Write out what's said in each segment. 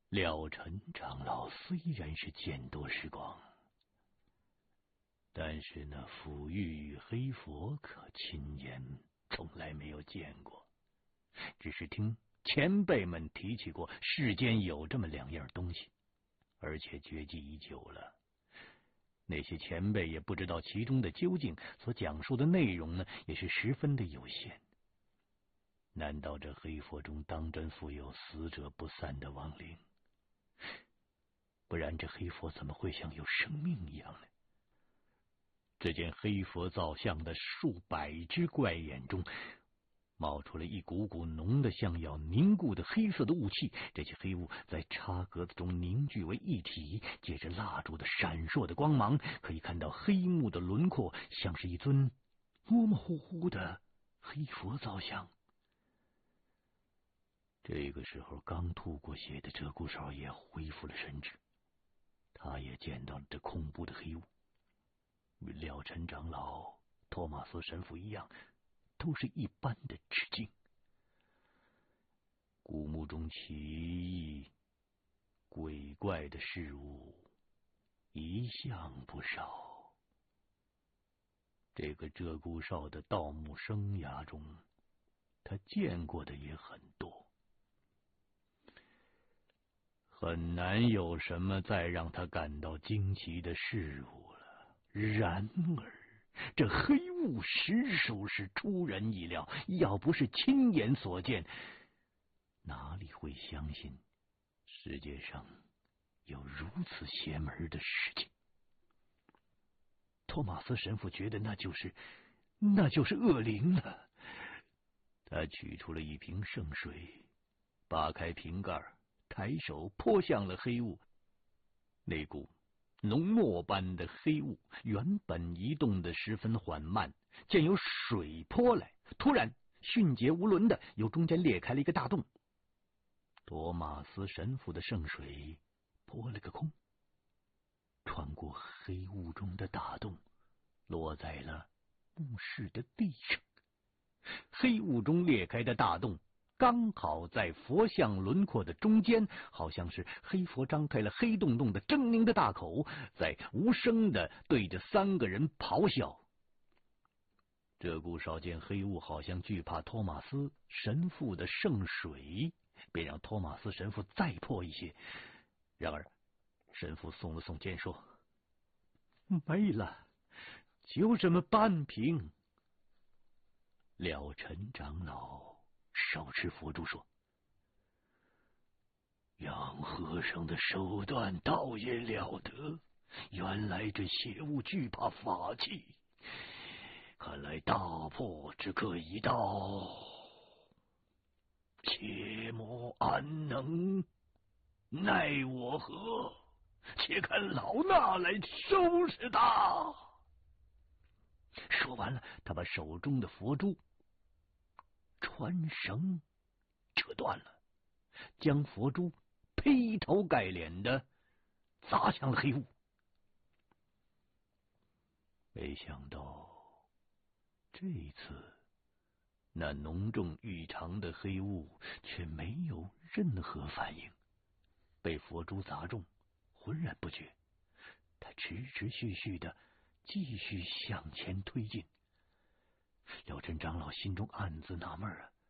廖晨长老虽然是见多识广，但是那抚玉与黑佛可亲眼从来没有见过，只是听前辈们提起过世间有这么两样东西，而且绝迹已久了。那些前辈也不知道其中的究竟，所讲述的内容呢，也是十分的有限。难道这黑佛中当真负有死者不散的亡灵？不然这黑佛怎么会像有生命一样呢？只见黑佛造像的数百只怪眼中冒出了一股股浓的像要凝固的黑色的雾气，这些黑雾在插格子中凝聚为一体，借着蜡烛的闪烁的光芒，可以看到黑幕的轮廓像是一尊模模糊糊的黑佛造像。这个时候刚吐过血的鹧鸪哨也恢复了神智，他也见到了这恐怖的黑雾，与廖晨长老、托马斯神父一样，都是一般的吃惊。古墓中奇异鬼怪的事物一向不少，这个鹧鸪哨的盗墓生涯中，他见过的也很多，很难有什么再让他感到惊奇的事物了。然而这黑雾实属是出人意料，要不是亲眼所见，哪里会相信世界上有如此邪门的事情？托马斯神父觉得那就是恶灵了。他取出了一瓶圣水，扒开瓶盖，抬手泼向了黑雾。那股浓墨般的黑雾原本移动的十分缓慢，见有水泼来，突然迅捷无伦的由中间裂开了一个大洞。托马斯神父的圣水泼了个空，穿过黑雾中的大洞，落在了墓室的地上。黑雾中裂开的大洞刚好在佛像轮廓的中间，好像是黑佛张开了黑洞洞的狰狞的大口，在无声的对着三个人咆哮。鹧鸪哨见黑雾好像惧怕托马斯神父的圣水，便让托马斯神父再泼一些。然而神父耸了耸肩说：“没了，就这么半瓶。”廖晨长老手持佛珠说：“杨和尚的手段倒也了得，原来这邪物惧怕法器，看来大破之可一到，切莫安能奈我何？且看老衲来收拾他。”说完了，他把手中的佛珠穿绳扯断了，将佛珠劈头盖脸的砸向了黑雾。没想到这次那浓重异常的黑雾却没有任何反应，被佛珠砸中浑然不觉，他持持续续的继续向前推进。廖真长老心中暗自纳闷啊，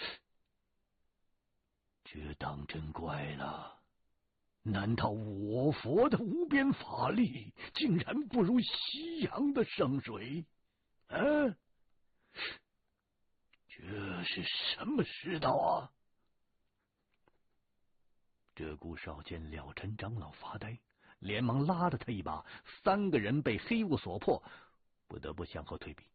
这当真怪了，难道我佛的无边法力竟然不如西洋的圣水？这是什么世道啊？鹧鸪哨见廖晨长老发呆，连忙拉了他一把，三个人被黑雾所迫，不得不向后退避。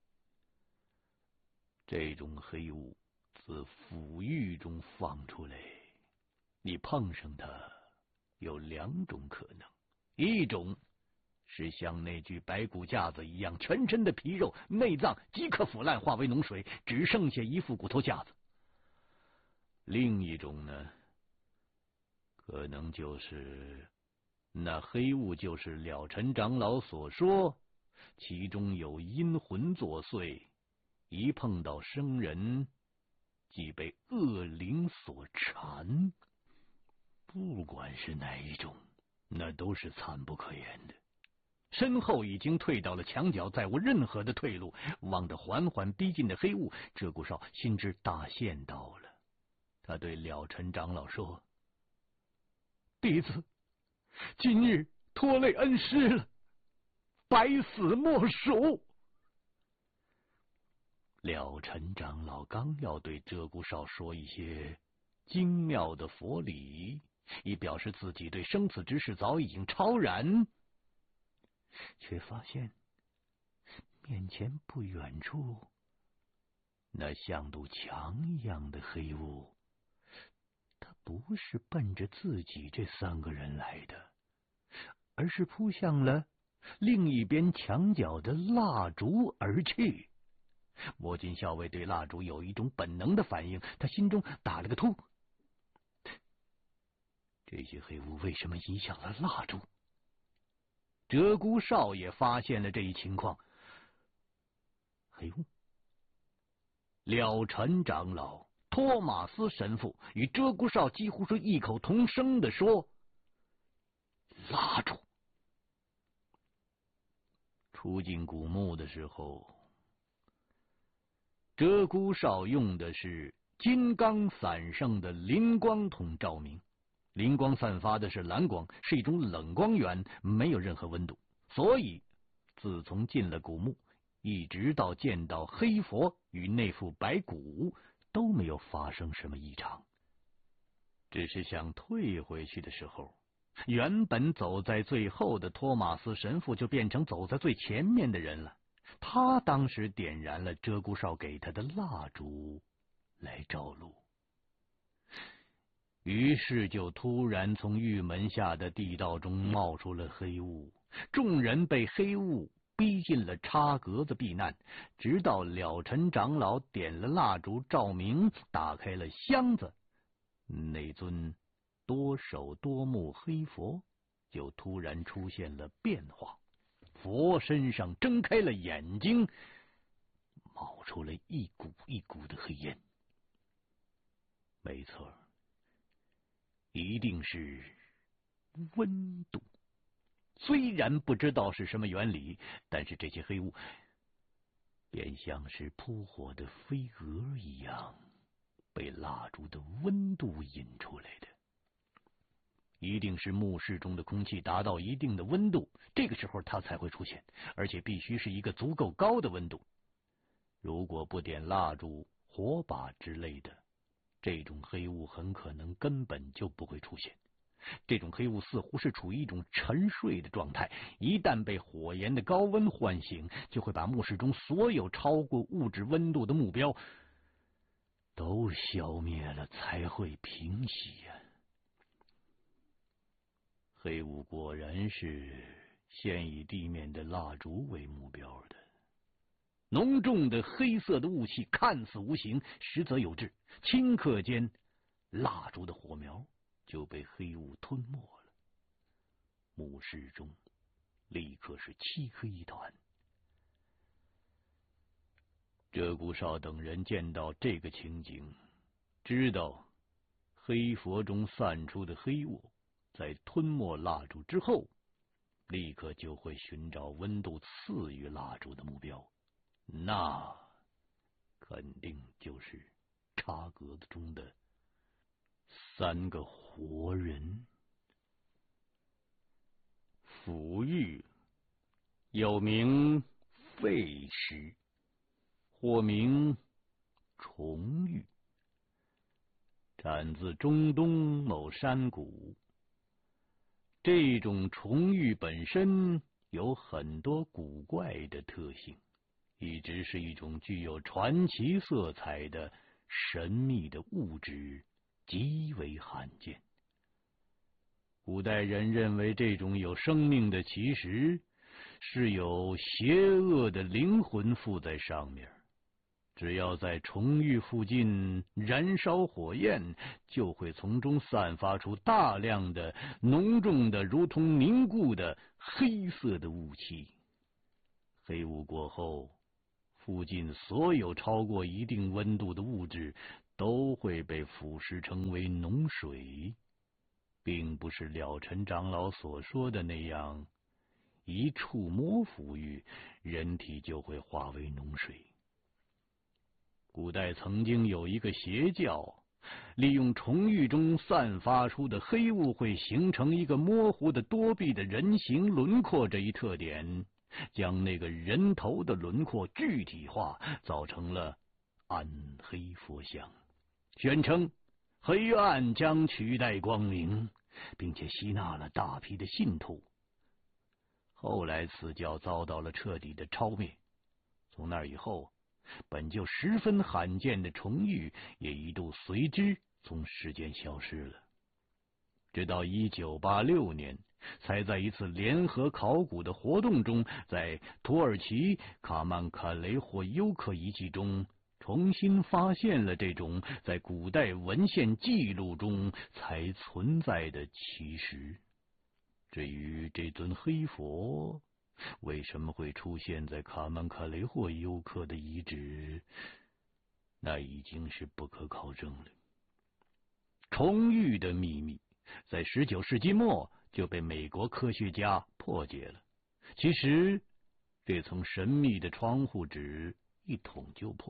这种黑雾自腐狱中放出来，你碰上它有两种可能，一种是像那具白骨架子一样，全身的皮肉内脏即刻腐烂化为脓水，只剩下一副骨头架子。另一种呢，可能就是那黑雾就是了尘长老所说，其中有阴魂作祟，一碰到生人即被恶灵所缠。 不管是哪一种，那都是惨不可言的。身后已经退到了墙角，再无任何的退路。望着缓缓逼近的黑雾，鹧鸪哨心知大限到了。他对了尘长老说：“弟子今日拖累恩师了，百死莫赎。”了尘长老刚要对鹧鸪哨说一些精妙的佛理，以表示自己对生死之事早已经超然，却发现面前不远处那像堵墙一样的黑雾，它不是奔着自己这3个人来的，而是扑向了另一边墙角的蜡烛而去。摸金校尉对蜡烛有一种本能的反应，他心中打了个突：这些黑雾为什么移向了蜡烛？鹧鸪哨也发现了这一情况。黑雾，了尘长老、托马斯神父与鹧鸪哨几乎是异口同声的说：“蜡烛。”出进古墓的时候，鹧鸪哨用的是金刚散圣的灵光筒照明，灵光散发的是蓝光，是一种冷光源，没有任何温度，所以自从进了古墓，一直到见到黑佛与那副白骨，都没有发生什么异常。只是想退回去的时候，原本走在最后的托马斯神父就变成走在最前面的人了。他当时点燃了鹧鸪哨给他的蜡烛来照路，于是就突然从玉门下的地道中冒出了黑雾，众人被黑雾逼进了插格子避难，直到了尘长老点了蜡烛照明，打开了箱子，那尊多手多目黑佛就突然出现了变化。佛身上睁开了眼睛，冒出了一股一股的黑烟。没错，一定是温度。虽然不知道是什么原理，但是这些黑雾便像是扑火的飞蛾一样，被蜡烛的温度引出来的。一定是墓室中的空气达到一定的温度，这个时候它才会出现，而且必须是一个足够高的温度。如果不点蜡烛、火把之类的，这种黑雾很可能根本就不会出现。这种黑雾似乎是处于一种沉睡的状态，一旦被火焰的高温唤醒，就会把墓室中所有超过物质温度的目标都消灭了，才会平息呀。黑雾果然是先以地面的蜡烛为目标的。浓重的黑色的雾气看似无形，实则有致，顷刻间蜡烛的火苗就被黑雾吞没了。墓室中立刻是漆黑一团。鹧鸪哨等人见到这个情景，知道黑佛中散出的黑雾在吞没蜡烛之后，立刻就会寻找温度次于蜡烛的目标，那肯定就是插格子中的3个活人。腐玉又名废石，或名重玉，产自中东某山谷。这种重玉本身有很多古怪的特性，一直是一种具有传奇色彩的神秘的物质，极为罕见。古代人认为这种有生命的奇石是有邪恶的灵魂附在上面，只要在重玉附近燃烧火焰，就会从中散发出大量的浓重的如同凝固的黑色的雾气。黑雾过后，附近所有超过一定温度的物质都会被腐蚀成为脓水， 并不是了尘长老所说的那样，一触摸符玉，人体就会化为脓水。古代曾经有一个邪教，利用虫玉中散发出的黑雾会形成一个模糊的多臂的人形轮廓这一特点，将那个人头的轮廓具体化，造成了暗黑佛像，宣称黑暗将取代光明，并且吸纳了大批的信徒。后来此教遭到了彻底的抄灭，从那以后，本就十分罕见的重玉也一度随之从世间消失了。直到1986年，才在一次联合考古的活动中，在土耳其卡曼卡雷霍尤克遗迹中重新发现了这种在古代文献记录中才存在的奇石。至于这尊黑佛为什么会出现在卡曼卡雷霍尤克的遗址，那已经是不可考证了。重玉的秘密在19世纪末就被美国科学家破解了。其实这层神秘的窗户纸一捅就破，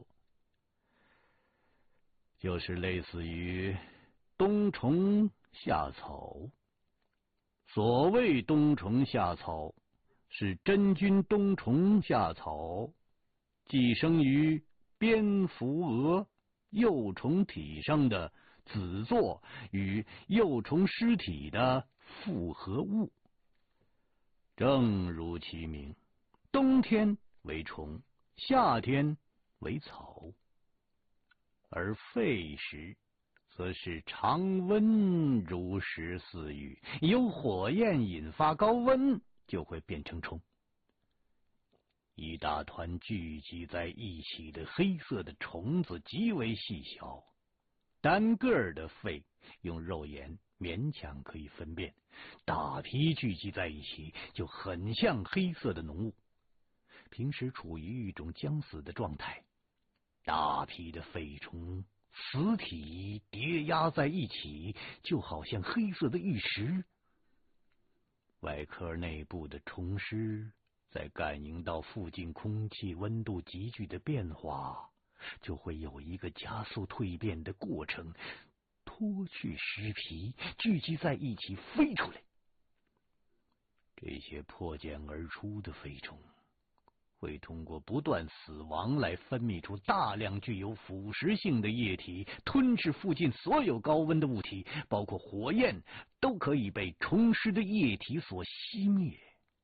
就是类似于冬虫夏草。所谓冬虫夏草，是真菌冬虫夏草寄生于蝙蝠蛾幼虫体上的子座与幼虫尸体的复合物。正如其名，冬天为虫，夏天为草，而沸时则是常温如实似玉，有火焰引发高温，就会变成虫。一大团聚集在一起的黑色的虫子极为细小，单个儿的肺用肉眼勉强可以分辨，大批聚集在一起就很像黑色的浓雾，平时处于一种将死的状态。大批的肺虫死体叠压在一起，就好像黑色的玉石。外壳内部的虫尸在感应到附近空气温度急剧的变化，就会有一个加速蜕变的过程，脱去尸皮，聚集在一起飞出来。这些破茧而出的飞虫会通过不断死亡来分泌出大量具有腐蚀性的液体，吞噬附近所有高温的物体，包括火焰，都可以被虫尸的液体所熄灭。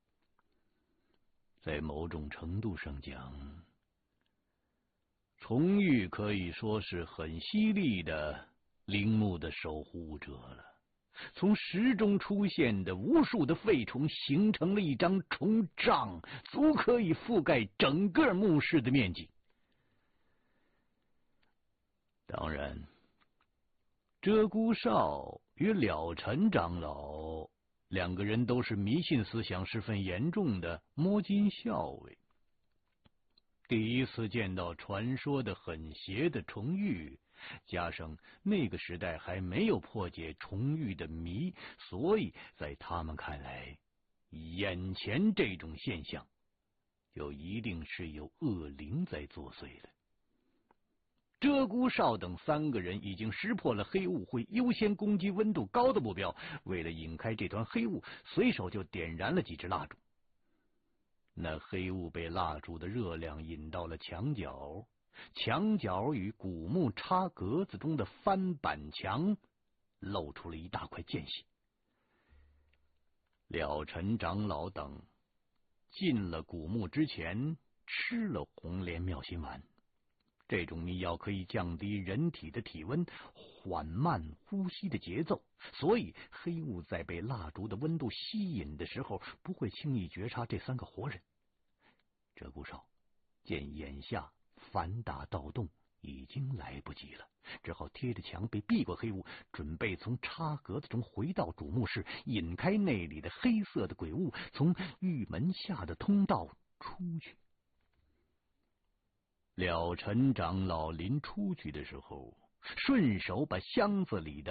在某种程度上讲，虫玉可以说是很犀利的陵墓的守护者了。从石中出现的无数的废虫形成了一张虫帐，足可以覆盖整个墓室的面积。当然，鹧鸪哨与了尘长老两个人都是迷信思想十分严重的摸金校尉。第一次见到传说的很邪的虫玉，加上那个时代还没有破解虫玉的谜，所以在他们看来，眼前这种现象就一定是有恶灵在作祟了。鹧鸪哨等三个人已经识破了黑雾会优先攻击温度高的目标，为了引开这团黑雾，随手就点燃了几支蜡烛。那黑雾被蜡烛的热量引到了墙角，墙角与古墓插格子中的翻板墙露出了一大块间隙。了尘长老等进了古墓之前吃了红莲妙心丸，这种秘药可以降低人体的体温，缓慢呼吸的节奏，所以黑雾在被蜡烛的温度吸引的时候，不会轻易觉察这三个活人。鹧鸪哨见眼下反打盗洞已经来不及了，只好贴着墙壁避过黑雾，准备从插格子中回到主墓室，引开那里的黑色的鬼物，从玉门下的通道出去。了尘长老临出去的时候，顺手把箱子里的